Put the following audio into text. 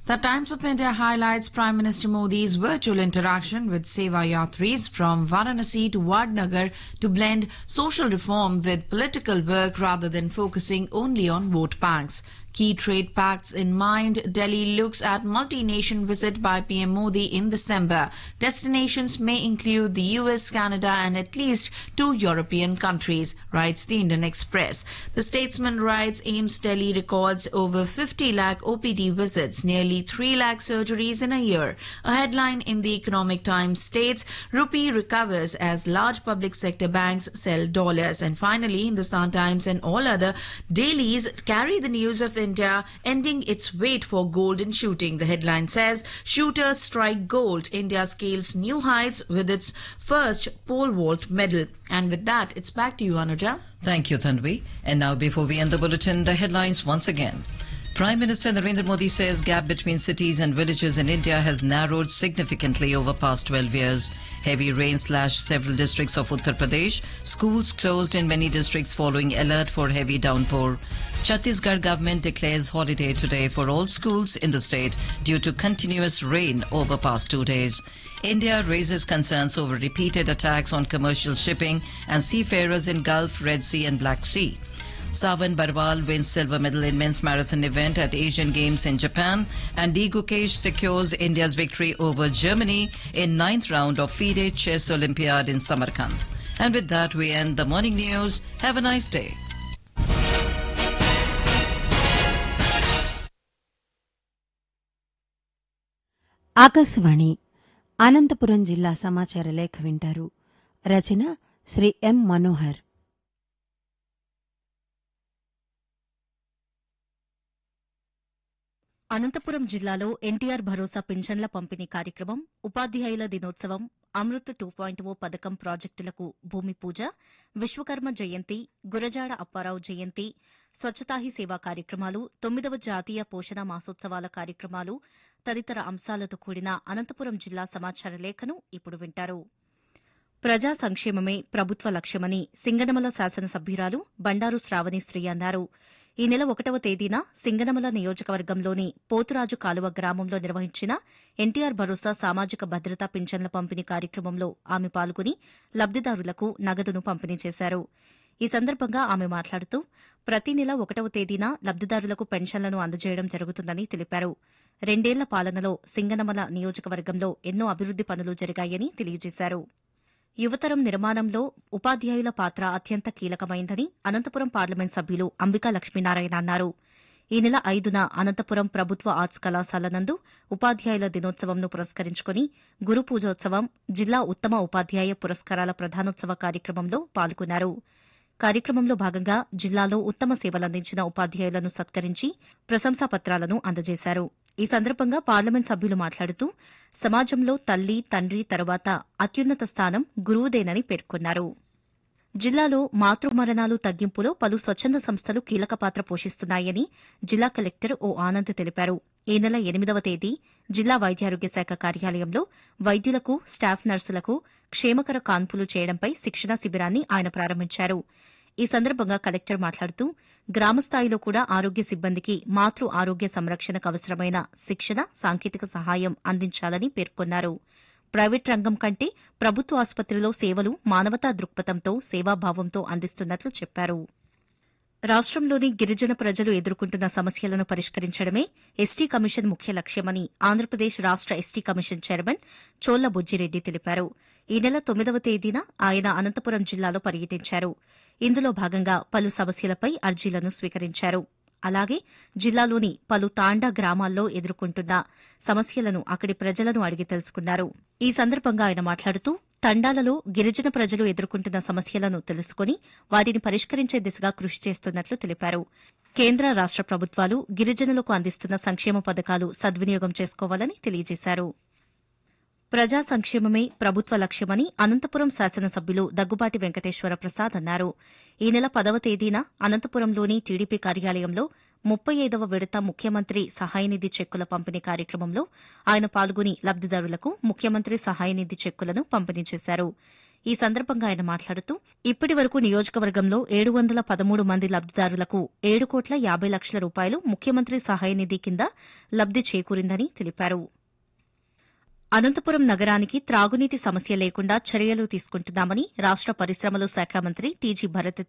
The Times of India highlights Prime Minister Modi's virtual interaction with Seva Yatris from Varanasi to Vadnagar to blend social reform with political work rather than focusing only on vote banks. Key trade pacts in mind, Delhi looks at multi-nation visit by PM Modi in December. Destinations may include the US, Canada and at least 2 European countries, writes the Indian Express. The statesman writes AIIMS Delhi records over 50 lakh OPD visits, nearly 3 lakh surgeries in a year. A headline in the Economic Times states rupee recovers as large public sector banks sell dollars. And finally, Hindustan Times and all other dailies carry the news of India ending its wait for gold in shooting. The headline says, shooters strike gold. India scales new heights with its first pole vault medal. And with that, it's back to you, Anuja. Thank you, Tanvi. And now, before we end the bulletin, the headlines once again. Prime Minister Narendra Modi says gap between cities and villages in India has narrowed significantly over past 12 years. Heavy rain slashed several districts of Uttar Pradesh. Schools closed in many districts following alert for heavy downpour. Chhattisgarh government declares holiday today for all schools in the state due to continuous rain over past 2 days. India raises concerns over repeated attacks on commercial shipping and seafarers in Gulf, Red Sea and Black Sea. Savan Barwal wins silver medal in men's marathon event at Asian Games in Japan, and D. Gukesh secures India's victory over Germany in 9th round of FIDE Chess Olympiad in Samarkand. And with that, we end the morning news. Have a nice day. Akashvani Anantapuram జిల్లా సమాచార లేఖ వింటారు. రచన శ్రీ ఎం మనోహర్. అనంతపురం జిల్లాలో ఎన్టీఆర్ భరోసా పింఛన్ల పంపిణీ కార్యక్రమం, ఉపాధ్యాయుల దినోత్సవం, అమృత్ 2.0 పథకం ప్రాజెక్టులకు భూమి పూజ, విశ్వకర్మ జయంతి, గురజాడ అప్పారావు జయంతి, స్వచ్ఛతా హీ సేవా కార్యక్రమాలు, 9వ జాతీయ పోషణ మాసోత్సవాల కార్యక్రమాలు తదితర అంశాలతో కూడిన అనంతపురం జిల్లా సమాచార లేఖను ఇప్పుడు వింటారు. ప్రజా సంక్షేమమే ప్రభుత్వ లక్ష్యమని సింగనమల శాసనసభ్యురాలు బండారు శ్రావణిశ్రీ అన్నారు. ఈ నెల 1వ తేదీన సింగనమల నియోజకవర్గంలోని పోతురాజు కాలువ గ్రామంలో నిర్వహించిన ఎన్టీఆర్ భరోసా సామాజిక భద్రతా పింఛన్ల పంపిణీ కార్యక్రమంలో ఆమె పాల్గొని లబ్దిదారులకు నగదును పంపిణీ చేశారు. ఈ సందర్భంగా ఆమె మాట్లాడుతూ ప్రతి నెల 1వ తేదీన లబ్దిదారులకు పెన్షన్లను అందజేయడం జరుగుతుందని తెలిపారు. 2 ఏళ్ల పాలనలో సింగనమల నియోజకవర్గంలో ఎన్నో అభివృద్ది పనులు జరిగాయని తెలియజేశారు. యువతరం నిర్మాణంలో ఉపాధ్యాయుల పాత్ర అత్యంత కీలకమైందని అనంతపురం పార్లమెంట్ సభ్యులు అంబికా లక్ష్మీనారాయణ అన్నారు. ఈ నెల 5న అనంతపురం ప్రభుత్వ ఆర్ట్స్ కళాశాల నందు ఉపాధ్యాయుల దినోత్సవంను పురస్కరించుకుని గురు పూజోత్సవం, జిల్లా ఉత్తమ ఉపాధ్యాయ పురస్కారాల ప్రధానోత్సవ కార్యక్రమంలో పాల్గొన్నారు. కార్యక్రమంలో భాగంగా జిల్లాలో ఉత్తమ సేవలందించిన ఉపాధ్యాయులను సత్కరించి ప్రశంసాపత్రాలను అందజేశారు. ఈ సందర్భంగా పార్లమెంట్ సభ్యులు మాట్లాడుతూ సమాజంలో తల్లి, తండ్రి తరువాత అత్యున్నత స్థానం గురువుదేనని పేర్కొన్నారు. జిల్లాలో మాతృమరణాలు తగ్గింపులో పలు స్వచ్ఛంద సంస్థలు కీలక పాత్ర పోషిస్తున్నాయని జిల్లా కలెక్టర్ ఓ ఆనంద్ తెలిపారు. ఈ నెల 8వ తేదీ జిల్లా వైద్యారోగ్య శాఖ కార్యాలయంలో వైద్యులకు, స్టాఫ్ నర్సులకు క్షేమకర కాన్పులు చేయడంపై శిక్షణా శిబిరాన్ని ఆయన ప్రారంభించారు. ఈ సందర్భంగా కలెక్టర్ మాట్లాడుతూ గ్రామస్థాయిలో కూడా ఆరోగ్య సిబ్బందికి మాతృ ఆరోగ్య సంరక్షణకు అవసరమైన శిక్షణ, సాంకేతిక సహాయం అందించాలని పేర్కొన్నారు. ప్రైవేట్ రంగం కంటే ప్రభుత్వ ఆసుపత్రిలో సేవలు మానవతా దృక్పథంతో, సేవాభావంతో అందిస్తున్నట్లు చెప్పారు. రాష్ట్రంలోని గిరిజన ప్రజలు ఎదుర్కొంటున్న సమస్యలను పరిష్కరించడమే ఎస్టీ కమిషన్ ముఖ్య లక్ష్యమని ఆంధ్రప్రదేశ్ రాష్ట ST commission chairman Cholla Bujjireddy తెలిపారు. ఈ నెల 9వ తేదీన ఆయన అనంతపురం జిల్లాలో పర్యటించారు. ఇందులో భాగంగా పలు సమస్యలపై అర్జీలను స్వీకరించారు. అలాగే జిల్లాలోని పలు తాండా గ్రామాల్లో ఎదుర్కొంటున్న సమస్యలను అక్కడి ప్రజలను అడిగి తెలుసుకున్నారు. ఈ సందర్భంగా ఆయన మాట్లాడుతూ తండాలలో గిరిజన ప్రజలు ఎదుర్కొంటున్న సమస్యలను తెలుసుకుని వాటిని పరిష్కరించే దిశగా కృషి చేస్తున్నట్లు తెలిపారు. కేంద్ర, రాష్ట ప్రభుత్వాలు గిరిజనులకు అందిస్తున్న సంక్షేమ పథకాలు సద్వినియోగం చేసుకోవాలని తెలియజేశారు. ప్రజా సంక్షేమమే ప్రభుత్వ లక్ష్యమని అనంతపురం శాసనసభ్యులు దగ్గుబాటి వెంకటేశ్వర ప్రసాద్ అన్నారు. ఈ నెల 10వ తేదీన అనంతపురంలోని టీడీపీ కార్యాలయంలో 35వ విడత ముఖ్యమంత్రి సహాయనిధి చెక్కుల పంపిణీ కార్యక్రమంలో ఆయన పాల్గొని లబ్దిదారులకు ముఖ్యమంత్రి సహాయనిధి చెక్కులను పంపిణీ చేశారు. ఈ సందర్భంగా ఆయన మాట్లాడుతూ ఇప్పటి వరకు నియోజకవర్గంలో 713 మంది లబ్దిదారులకు 7,50,00,000 రూపాయలు ముఖ్యమంత్రి సహాయ నిధి కింద లబ్ది చేకూరిందని తెలిపారు. అనంతపురం నగరానికి త్రాగునీటి సమస్య లేకుండా చర్యలు తీసుకుంటున్నామని రాష్ట పరిశ్రమల శాఖ మంత్రి టీజీ భరత్